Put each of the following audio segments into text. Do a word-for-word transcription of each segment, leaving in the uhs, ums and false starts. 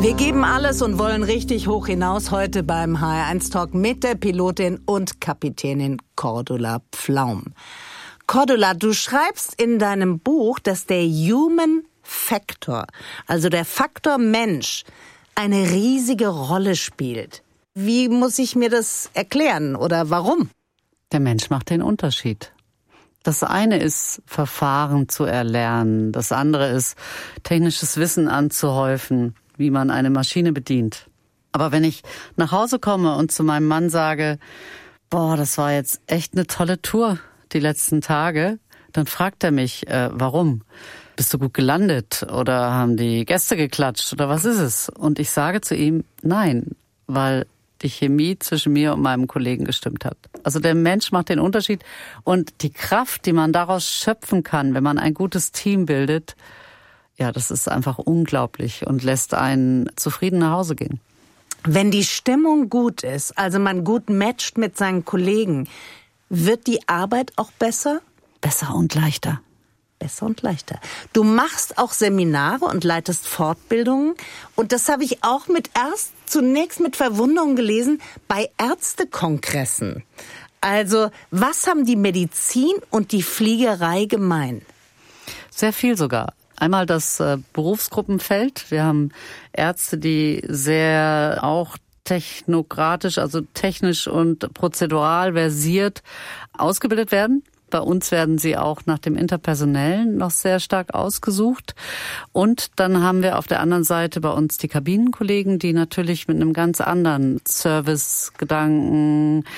Wir geben alles und wollen richtig hoch hinaus heute beim H R eins Talk mit der Pilotin und Kapitänin Cordula Pflaum. Cordula, du schreibst in deinem Buch, dass der Human Factor, also der Faktor Mensch, eine riesige Rolle spielt. Wie muss ich mir das erklären oder warum? Der Mensch macht den Unterschied. Das eine ist, Verfahren zu erlernen. Das andere ist, technisches Wissen anzuhäufen, wie man eine Maschine bedient. Aber wenn ich nach Hause komme und zu meinem Mann sage, boah, das war jetzt echt eine tolle Tour die letzten Tage, dann fragt er mich, äh, warum? Bist du gut gelandet oder haben die Gäste geklatscht oder was ist es? Und ich sage zu ihm, nein, weil die Chemie zwischen mir und meinem Kollegen gestimmt hat. Also der Mensch macht den Unterschied und die Kraft, die man daraus schöpfen kann, wenn man ein gutes Team bildet, ja, das ist einfach unglaublich und lässt einen zufrieden nach Hause gehen. Wenn die Stimmung gut ist, also man gut matcht mit seinen Kollegen, wird die Arbeit auch besser? Besser und leichter. Besser und leichter. Du machst auch Seminare und leitest Fortbildungen. Und das habe ich auch mit erst zunächst mit Verwunderung gelesen bei Ärztekongressen. Also, was haben die Medizin und die Fliegerei gemein? Sehr viel sogar. Einmal das äh, Berufsgruppenfeld. Wir haben Ärzte, die sehr auch technokratisch, also technisch und prozedural versiert ausgebildet werden. Bei uns werden sie auch nach dem Interpersonellen noch sehr stark ausgesucht. Und dann haben wir auf der anderen Seite bei uns die Kabinenkollegen, die natürlich mit einem ganz anderen Servicegedanken,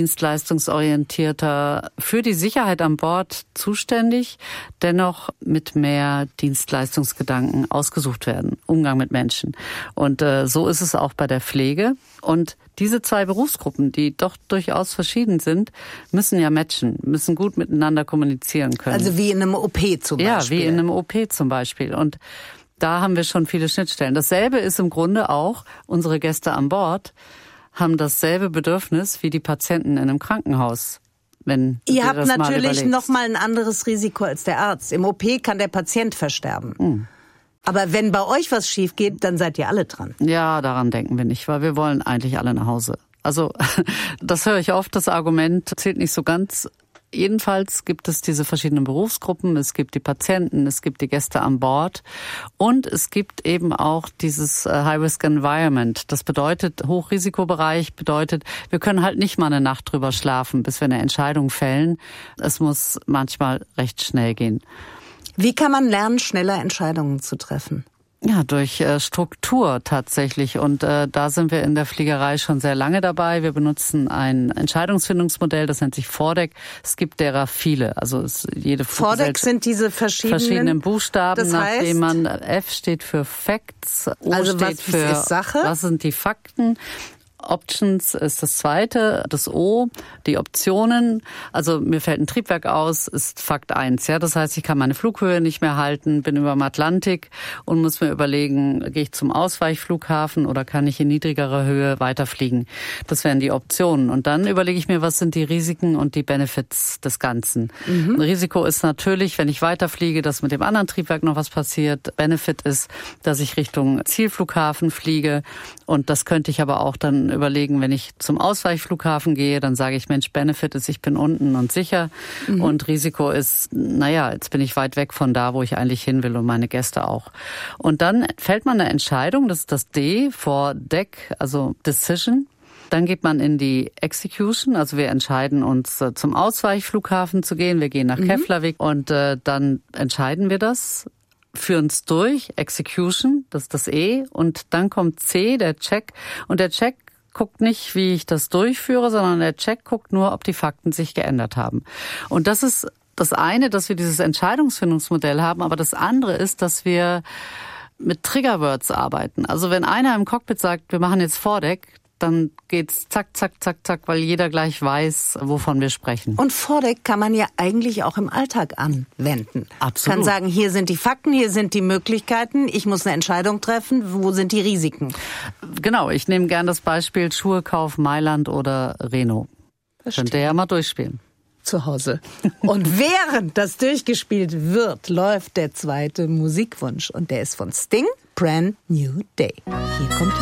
dienstleistungsorientierter, für die Sicherheit an Bord zuständig, dennoch mit mehr Dienstleistungsgedanken ausgesucht werden. Umgang mit Menschen. Und äh, so ist es auch bei der Pflege. Und diese zwei Berufsgruppen, die doch durchaus verschieden sind, müssen ja matchen, müssen gut miteinander kommunizieren können. Also wie in einem O P zum Beispiel. Ja, wie in einem O P zum Beispiel. Und da haben wir schon viele Schnittstellen. Dasselbe ist im Grunde auch, unsere Gäste an Bord haben dasselbe Bedürfnis wie die Patienten in einem Krankenhaus. Wenn Ihr habt natürlich noch mal ein anderes Risiko als der Arzt. Im O P kann der Patient versterben. Mhm. Aber wenn bei euch was schief geht, dann seid ihr alle dran. Ja, daran denken wir nicht, weil wir wollen eigentlich alle nach Hause. Also das höre ich oft, das Argument zählt nicht so ganz. Jedenfalls gibt es diese verschiedenen Berufsgruppen, es gibt die Patienten, es gibt die Gäste an Bord und es gibt eben auch dieses High-Risk-Environment. Das bedeutet, Hochrisikobereich bedeutet, wir können halt nicht mal eine Nacht drüber schlafen, bis wir eine Entscheidung fällen. Es muss manchmal recht schnell gehen. Wie kann man lernen, schneller Entscheidungen zu treffen? Ja, durch äh, Struktur tatsächlich. Und äh, da sind wir in der Fliegerei schon sehr lange dabei. Wir benutzen ein Entscheidungsfindungsmodell, das nennt sich FORDEC. Es gibt derer viele. Also es, jede FORDEC sind diese verschiedenen, verschiedenen Buchstaben, das heißt, nachdem man F steht für Facts, O also steht was für ist Sache? Was sind die Fakten. Options ist das zweite, das O, die Optionen. Also mir fällt ein Triebwerk aus, ist Fakt eins. Ja, das heißt, ich kann meine Flughöhe nicht mehr halten, bin über dem Atlantik und muss mir überlegen, gehe ich zum Ausweichflughafen oder kann ich in niedrigerer Höhe weiterfliegen? Das wären die Optionen. Und dann überlege ich mir, was sind die Risiken und die Benefits des Ganzen. Mhm. Ein Risiko ist natürlich, wenn ich weiterfliege, dass mit dem anderen Triebwerk noch was passiert. Benefit ist, dass ich Richtung Zielflughafen fliege. Und das könnte ich aber auch dann überlegen, wenn ich zum Ausweichflughafen gehe, dann sage ich, Mensch, Benefit ist, ich bin unten und sicher. Mhm. Und Risiko ist, naja, jetzt bin ich weit weg von da, wo ich eigentlich hin will und meine Gäste auch. Und dann fällt man eine Entscheidung, das ist das D, for Deck, also Decision. Dann geht man in die Execution, also wir entscheiden uns äh, zum Ausweichflughafen zu gehen, wir gehen nach mhm. Keflavik und äh, dann entscheiden wir das. Führen es durch, Execution, das ist das E, und dann kommt C, der Check, und der Check guckt nicht, wie ich das durchführe, sondern der Check guckt nur, ob die Fakten sich geändert haben. Und das ist das eine, dass wir dieses Entscheidungsfindungsmodell haben, aber das andere ist, dass wir mit Triggerwords arbeiten. Also wenn einer im Cockpit sagt, wir machen jetzt FORDEC, dann geht's zack, zack, zack, zack, weil jeder gleich weiß, wovon wir sprechen. Und FORDEC kann man ja eigentlich auch im Alltag anwenden. Absolut. Kann sagen, hier sind die Fakten, hier sind die Möglichkeiten, ich muss eine Entscheidung treffen, wo sind die Risiken? Genau, ich nehme gern das Beispiel Schuhekauf Mailand oder Renault. Verstehe. Könnt ihr ja mal durchspielen. Zu Hause. Und während das durchgespielt wird, läuft der zweite Musikwunsch. Und der ist von Sting. Brand New Day. Hier kommt